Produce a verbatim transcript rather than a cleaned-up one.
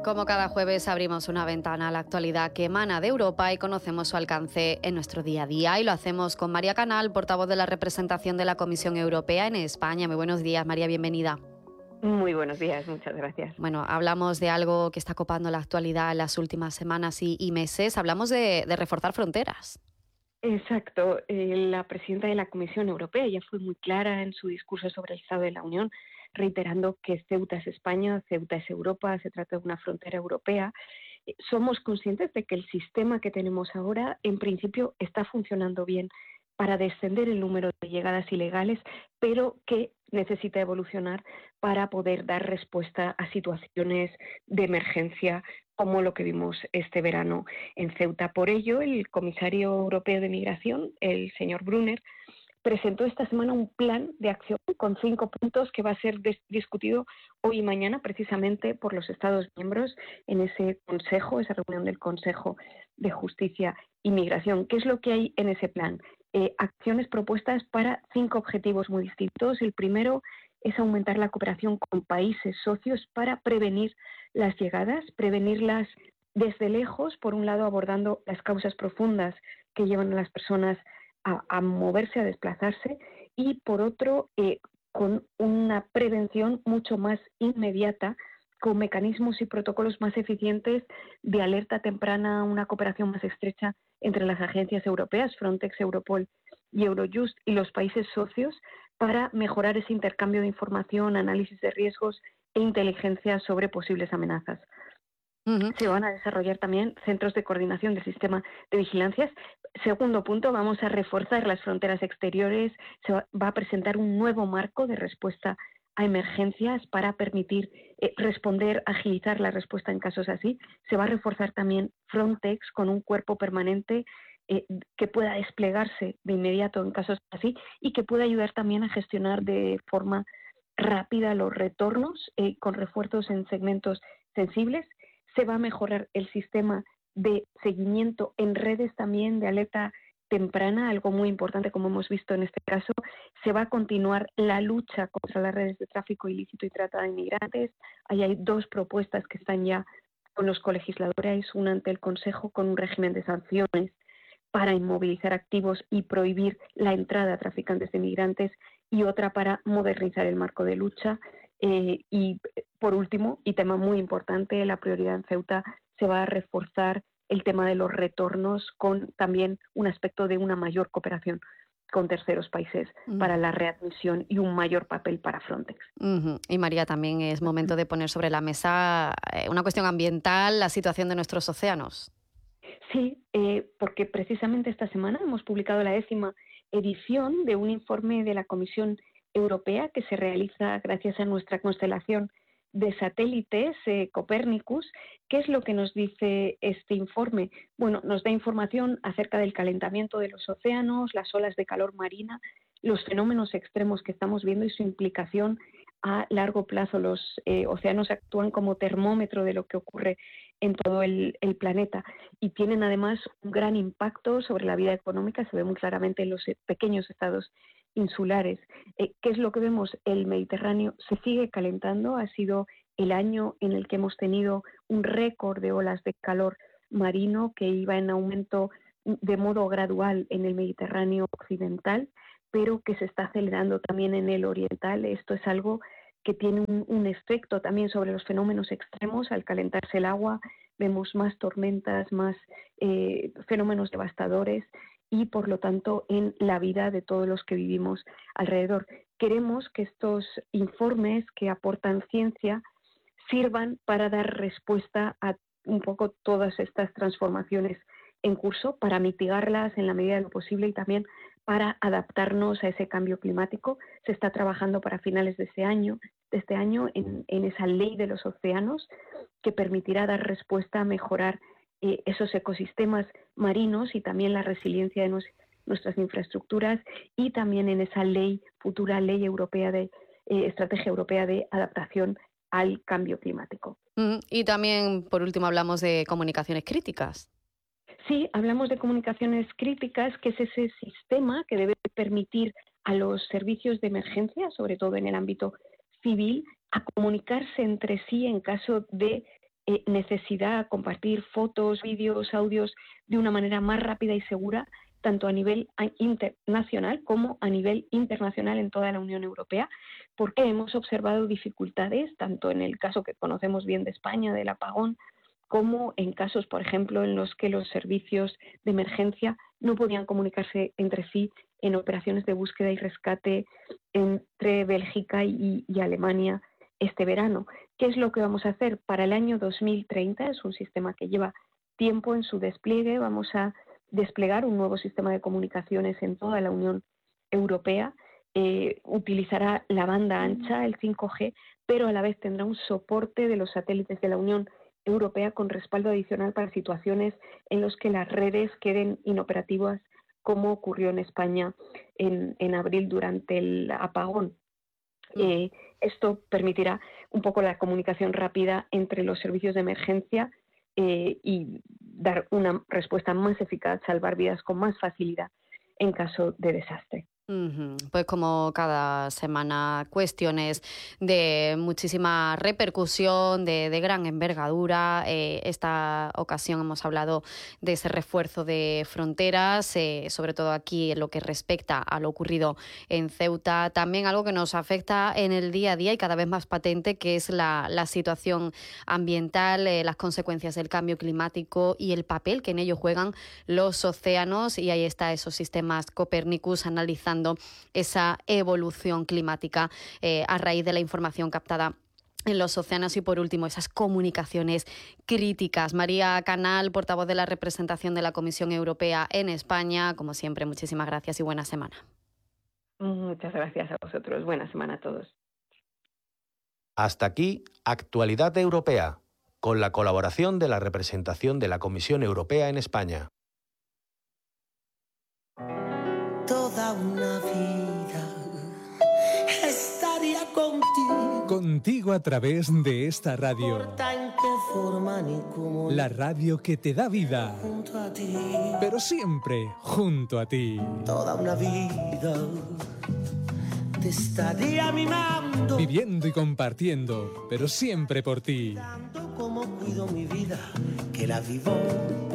Como cada jueves abrimos una ventana a la actualidad que emana de Europa y conocemos su alcance en nuestro día a día, y lo hacemos con María Canal, portavoz de la representación de la Comisión Europea en España. Muy buenos días, María, bienvenida. Muy buenos días, muchas gracias. Bueno, hablamos de algo que está copando la actualidad en las últimas semanas y, y meses. Hablamos de, de reforzar fronteras. Exacto. Eh, la presidenta de la Comisión Europea ya fue muy clara en su discurso sobre el Estado de la Unión, reiterando que Ceuta es España, Ceuta es Europa, se trata de una frontera europea. Eh, somos conscientes de que el sistema que tenemos ahora, en principio, está funcionando bien para descender el número de llegadas ilegales, pero que necesita evolucionar para poder dar respuesta a situaciones de emergencia como lo que vimos este verano en Ceuta. Por ello, el comisario europeo de Migración, el señor Brunner, presentó esta semana un plan de acción con cinco puntos que va a ser discutido hoy y mañana precisamente por los Estados miembros en ese consejo, esa reunión del Consejo de Justicia y Migración. ¿Qué es lo que hay en ese plan? Eh, acciones propuestas para cinco objetivos muy distintos. El primero es aumentar la cooperación con países socios para prevenir las llegadas, prevenirlas desde lejos, por un lado abordando las causas profundas que llevan a las personas a, a moverse, a desplazarse, y por otro, eh, con una prevención mucho más inmediata, con mecanismos y protocolos más eficientes de alerta temprana, una cooperación más estrecha entre las agencias europeas, Frontex, Europol y Eurojust, y los países socios, para mejorar ese intercambio de información, análisis de riesgos e inteligencia sobre posibles amenazas. Uh-huh. Se van a desarrollar también centros de coordinación del sistema de vigilancias. Segundo punto, vamos a reforzar las fronteras exteriores. Se va, va a presentar un nuevo marco de respuesta a emergencias para permitir eh, responder, agilizar la respuesta en casos así. Se va a reforzar también Frontex con un cuerpo permanente eh, que pueda desplegarse de inmediato en casos así y que pueda ayudar también a gestionar de forma rápida los retornos eh, con refuerzos en segmentos sensibles. Se va a mejorar el sistema de seguimiento en redes también de alerta temprana, algo muy importante como hemos visto en este caso. Se va a continuar la lucha contra las redes de tráfico ilícito y trata de inmigrantes. Ahí hay dos propuestas que están ya con los colegisladores, una ante el Consejo con un régimen de sanciones para inmovilizar activos y prohibir la entrada a traficantes de inmigrantes, y otra para modernizar el marco de lucha. Eh, y por último, y tema muy importante, la prioridad en Ceuta, se va a reforzar el tema de los retornos con también un aspecto de una mayor cooperación con terceros países uh-huh. para la readmisión y un mayor papel para Frontex. Uh-huh. Y María, también es momento de poner sobre la mesa una cuestión ambiental, la situación de nuestros océanos. Sí, eh, porque precisamente esta semana hemos publicado la décima edición de un informe de la Comisión Europea que se realiza gracias a nuestra constelación de satélites, eh, Copernicus. ¿Qué es lo que nos dice este informe? Bueno, nos da información acerca del calentamiento de los océanos, las olas de calor marina, los fenómenos extremos que estamos viendo y su implicación a largo plazo. Los eh, océanos actúan como termómetro de lo que ocurre en todo el, el planeta y tienen además un gran impacto sobre la vida económica. Se ve muy claramente en los pequeños estados insulares. Eh, ¿Qué es lo que vemos? El Mediterráneo se sigue calentando. Ha sido el año en el que hemos tenido un récord de olas de calor marino que iba en aumento de modo gradual en el Mediterráneo occidental, pero que se está acelerando también en el oriental. Esto es algo que tiene un, un efecto también sobre los fenómenos extremos. Al calentarse el agua vemos más tormentas, más eh, fenómenos devastadores y, por lo tanto, en la vida de todos los que vivimos alrededor. Queremos que estos informes que aportan ciencia sirvan para dar respuesta a un poco todas estas transformaciones en curso, para mitigarlas en la medida de lo posible y también para adaptarnos a ese cambio climático. Se está trabajando para finales de ese año, de este año en, en esa ley de los océanos que permitirá dar respuesta a mejorar eh, esos ecosistemas marinos y también la resiliencia de nos, nuestras infraestructuras, y también en esa ley, futura ley europea de eh, estrategia europea de adaptación al cambio climático. Mm, y también, por último, hablamos de comunicaciones críticas. Sí, hablamos de comunicaciones críticas, que es ese sistema que debe permitir a los servicios de emergencia, sobre todo en el ámbito civil, a comunicarse entre sí en caso de eh, necesidad de compartir fotos, vídeos, audios de una manera más rápida y segura, tanto a nivel internacional como a nivel internacional en toda la Unión Europea, porque hemos observado dificultades, tanto en el caso que conocemos bien de España, del apagón, como en casos, por ejemplo, en los que los servicios de emergencia no podían comunicarse entre sí en operaciones de búsqueda y rescate entre Bélgica y, y Alemania este verano. ¿Qué es lo que vamos a hacer? Para el año dos mil treinta, es un sistema que lleva tiempo en su despliegue, vamos a desplegar un nuevo sistema de comunicaciones en toda la Unión Europea. Eh, utilizará la banda ancha, el cinco G, pero a la vez tendrá un soporte de los satélites de la Unión Europea con respaldo adicional para situaciones en las que las redes queden inoperativas, como ocurrió en España en, en abril durante el apagón. Eh, esto permitirá un poco la comunicación rápida entre los servicios de emergencia eh, y dar una respuesta más eficaz, salvar vidas con más facilidad en caso de desastre. Uh-huh. Pues como cada semana, cuestiones de muchísima repercusión, de, de gran envergadura. Eh, esta ocasión hemos hablado de ese refuerzo de fronteras, eh, sobre todo aquí en lo que respecta a lo ocurrido en Ceuta. También algo que nos afecta en el día a día y cada vez más patente, que es la, la situación ambiental, eh, las consecuencias del cambio climático y el papel que en ello juegan los océanos. Y ahí está esos sistemas Copernicus analizando esa evolución climática eh, a raíz de la información captada en los océanos. Y por último, esas comunicaciones críticas. María Canal, portavoz de la representación de la Comisión Europea en España, como siempre, muchísimas gracias y buena semana. Muchas gracias a vosotros. Buena semana a todos. Hasta aquí, Actualidad Europea, con la colaboración de la representación de la Comisión Europea en España. Toda una vida estaría contigo. Contigo a través de esta radio. No importa en qué forma ni cómo. La radio que te da vida. Junto a ti. Pero siempre junto a ti. Toda una vida te estaría mimando. Viviendo y compartiendo, pero siempre por ti. Como cuido mi vida, que la vivo